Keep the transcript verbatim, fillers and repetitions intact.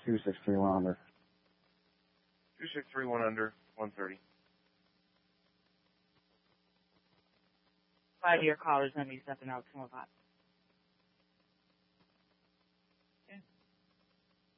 two six three one under. two six three one under, one thirty. Five-year caller's going to be stepping out two oh five.